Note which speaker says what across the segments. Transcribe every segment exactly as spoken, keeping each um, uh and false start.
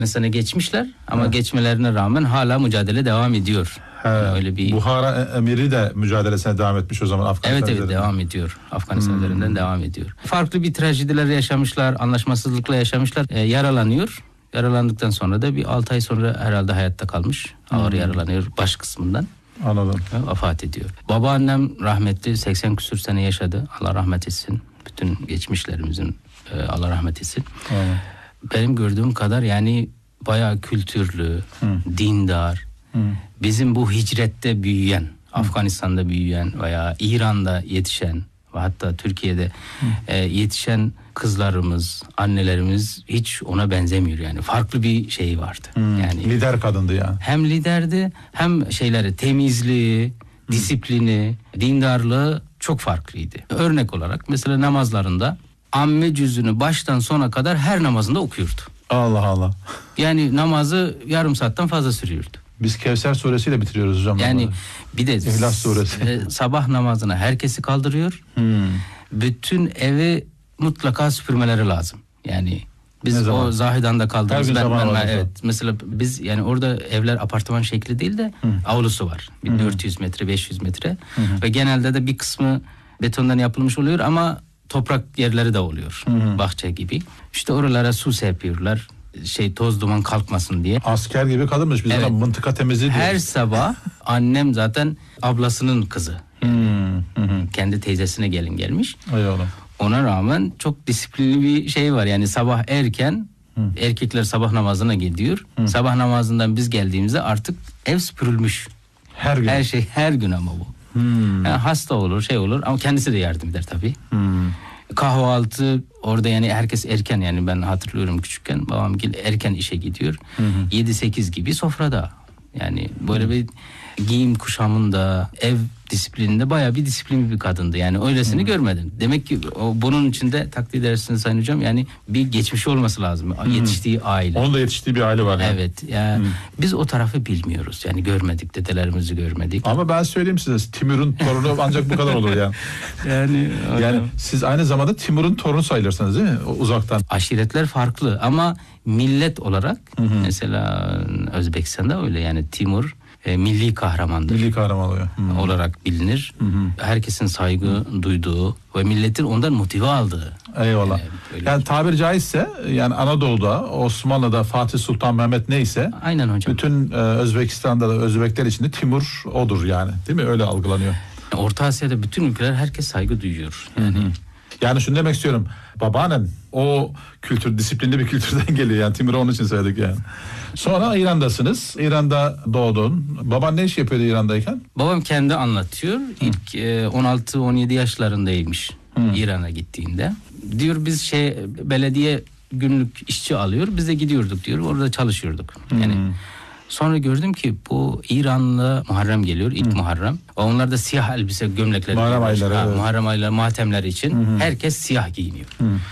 Speaker 1: Mesela geçmişler ama
Speaker 2: Evet.
Speaker 1: geçmelerine rağmen hala mücadele devam ediyor.
Speaker 2: He,
Speaker 1: Yani öyle bir
Speaker 2: Buhara emiri de mücadelesine devam etmiş o zaman Afganistan
Speaker 1: Evet evet
Speaker 2: üzerinde.
Speaker 1: devam ediyor. Afganistan
Speaker 2: Hmm.
Speaker 1: üzerinden devam ediyor. Farklı bir trajediler yaşamışlar, anlaşmazlıkla yaşamışlar. E, yaralanıyor. Yaralandıktan sonra da bir altı ay sonra herhalde hayatta kalmış. Ağır
Speaker 2: Hmm.
Speaker 1: yaralanıyor baş kısmından.
Speaker 2: Anladım.
Speaker 1: Ve vefat ediyor. Babaannem rahmetli seksen küsür sene yaşadı. Allah rahmet etsin. Bütün geçmişlerimizin e, Allah rahmet etsin.
Speaker 2: Aynen.
Speaker 1: Benim gördüğüm kadar yani bayağı kültürlü,
Speaker 2: Hı.
Speaker 1: dindar.
Speaker 2: Hı.
Speaker 1: Bizim bu hicrette büyüyen, Afganistan'da büyüyen veya İran'da yetişen ve hatta Türkiye'de e, yetişen kızlarımız, annelerimiz hiç ona benzemiyor yani. Farklı bir şey vardı.
Speaker 2: Hı.
Speaker 1: Yani
Speaker 2: Lider kadındı yani.
Speaker 1: hem liderdi hem şeyleri temizliği, disiplini, dindarlığı çok farklıydı. Örnek olarak mesela namazlarında amme cüzünü baştan sona kadar her namazında okuyordu.
Speaker 2: Allah Allah.
Speaker 1: Yani namazı yarım saatten fazla sürüyordu.
Speaker 2: Biz Kevser suresiyle bitiriyoruz hocam.
Speaker 1: Yani bir de
Speaker 2: İhlas suresi.
Speaker 1: e, sabah namazına herkesi kaldırıyor.
Speaker 2: Hmm.
Speaker 1: Bütün evi mutlaka süpürmeleri lazım. Yani biz
Speaker 2: Ne
Speaker 1: o
Speaker 2: zaman?
Speaker 1: Zahidanda
Speaker 2: Her
Speaker 1: kaldığımız
Speaker 2: gün
Speaker 1: ben,
Speaker 2: sabah
Speaker 1: ben-
Speaker 2: namazı.
Speaker 1: evet mesela biz yani orada evler apartman şekli değil de avlusu var. Bir dört yüz metre beş yüz metre ve genelde de bir kısmı betondan yapılmış oluyor ama toprak yerleri de oluyor. Bahçe gibi. İşte oralara su serpiyorlar. Şey toz duman kalkmasın diye.
Speaker 2: Asker gibi kadınmış. Biz
Speaker 1: Evet.
Speaker 2: ona mıntıka temizliği
Speaker 1: Her
Speaker 2: diyoruz.
Speaker 1: sabah annem zaten ablasının kızı.
Speaker 2: Hmm. Hı hı.
Speaker 1: Kendi teyzesine gelin gelmiş.
Speaker 2: Eyvallah.
Speaker 1: Ona rağmen çok disiplinli bir şey var. Yani sabah erken erkekler sabah namazına gidiyor. Sabah namazından biz geldiğimizde artık ev süpürülmüş.
Speaker 2: Her gün.
Speaker 1: Her şey her gün ama bu.
Speaker 2: Hmm.
Speaker 1: Yani hasta olur şey olur ama kendisi de yardım eder tabii.
Speaker 2: Hmm.
Speaker 1: Kahvaltı orada yani herkes erken yani ben hatırlıyorum küçükken babam erken işe gidiyor. yedi sekiz gibi sofrada. Yani böyle bir giyim kuşamında ev disiplininde bayağı bir disiplinli bir kadındı. Yani öylesini görmedim. Demek ki o, bunun içinde takdir edersiniz Sayın Hocam yani bir geçmişi olması lazım. Yetiştiği aile.
Speaker 2: Onun da yetiştiği bir aile var yani.
Speaker 1: Evet. Yani biz o tarafı bilmiyoruz. Yani görmedik, dedelerimizi görmedik.
Speaker 2: Ama ben söyleyeyim size Timur'un torunu ancak bu kadar olur yani.
Speaker 1: Yani
Speaker 2: Yani siz aynı zamanda Timur'un torunu sayılırsınız değil mi? O, uzaktan.
Speaker 1: aşiretler farklı ama millet olarak mesela Özbekistan'da öyle yani Timur e, milli kahramandır.
Speaker 2: Milli kahraman oluyor. Hmm.
Speaker 1: olarak bilinir. Herkesin saygı duyduğu ve milletin ondan motive aldığı.
Speaker 2: Eyvallah.
Speaker 1: Yani böyle-
Speaker 2: Yani tabiri caizse yani Anadolu'da, Osmanlı'da Fatih Sultan Mehmet neyse
Speaker 1: Aynen hocam.
Speaker 2: bütün e, Özbekistan'da da Özbekler içinde Timur odur yani. Değil mi? Öyle algılanıyor.
Speaker 1: Orta Asya'da bütün ülkeler herkes saygı duyuyor. Yani
Speaker 2: Yani şunu demek istiyorum. Babaannen o kültür, disiplinli bir kültürden geliyor yani. Timur'u onun için söyledik yani. Sonra İran'dasınız. İran'da doğdun. Baban ne iş yapıyordu İran'dayken?
Speaker 1: babam kendi anlatıyor. İlk e, on altı on yedi yaşlarındaymış İran'a gittiğinde. Diyor biz şey belediye günlük işçi alıyor. Biz de gidiyorduk diyor. Orada çalışıyorduk. Yani sonra gördüm ki bu İranlı Muharrem geliyor. İlk Muharrem. Onlar da siyah elbise gömlekler
Speaker 2: Muharrem
Speaker 1: giyiyorlar.
Speaker 2: ayları,
Speaker 1: Ha,
Speaker 2: evet.
Speaker 1: Muharrem ayları matemler için herkes siyah giyiniyor.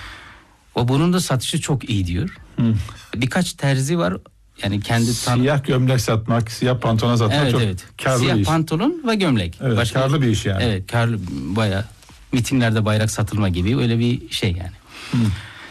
Speaker 1: O bunun da satışı çok iyi diyor. Birkaç terzi var. Yani kendi tan-
Speaker 2: Siyah gömlek satmak, siyah pantolon satmak
Speaker 1: Evet
Speaker 2: çok
Speaker 1: evet.
Speaker 2: karlı
Speaker 1: Siyah
Speaker 2: bir iş.
Speaker 1: pantolon ve gömlek.
Speaker 2: Evet, karlı bir iş yani.
Speaker 1: Evet, karlı bayağı mitinglerde bayrak satılma gibi öyle bir şey yani.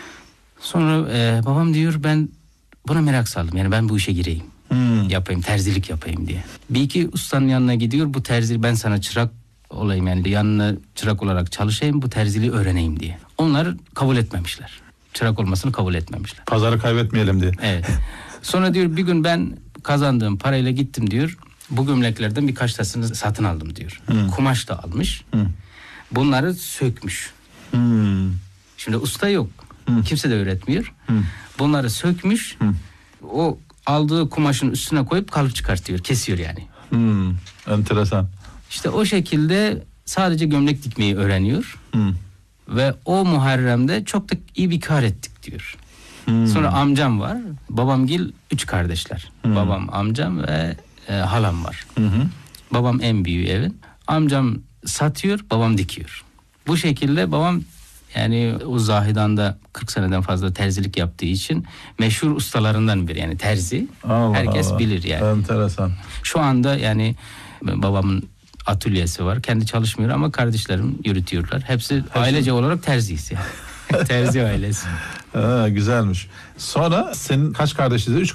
Speaker 1: Sonra e, babam diyor ben buna merak saldım. Yani ben bu işe gireyim.
Speaker 2: Hmm.
Speaker 1: Yapayım, terzilik yapayım diye. Bir iki ustanın yanına gidiyor. Bu terzi ben sana çırak olayım yani yanına çırak olarak çalışayım. Bu terziliği öğreneyim diye. Onlar kabul etmemişler. Çırak olmasını kabul etmemişler.
Speaker 2: Pazarı kaybetmeyelim diye.
Speaker 1: Evet. Sonra diyor bir gün ben kazandığım parayla gittim diyor. Bu gömleklerden birkaç tanesini satın aldım diyor. Kumaş da almış. Bunları sökmüş.
Speaker 2: Hmm.
Speaker 1: Şimdi usta yok. Kimse de öğretmiyor. Bunları sökmüş. O aldığı kumaşın üstüne koyup kalıp çıkartıyor. Kesiyor yani.
Speaker 2: Hmm. Enteresan.
Speaker 1: İşte o şekilde sadece gömlek dikmeyi öğreniyor.
Speaker 2: Hmm.
Speaker 1: Ve o Muharrem'de çok da iyi bir kar ettik diyor. Sonra amcam var. Babamgil üç kardeşler. Babam, amcam ve e, halam var.
Speaker 2: Hı hı.
Speaker 1: Babam en büyüğü evin. Amcam satıyor, babam dikiyor. Bu şekilde babam yani o Zahidan'da kırk seneden fazla terzilik yaptığı için meşhur ustalarından biri. Yani terzi.
Speaker 2: Allah
Speaker 1: herkes
Speaker 2: Allah.
Speaker 1: bilir yani.
Speaker 2: Enteresan.
Speaker 1: Şu anda yani babamın atölyesi var. Kendi çalışmıyor ama kardeşlerim yürütüyorlar. Hepsi ailece olarak terziyiz yani. Terzi ailesi.
Speaker 2: Ha, güzelmiş. Sonra senin kaç kardeşiz? Üç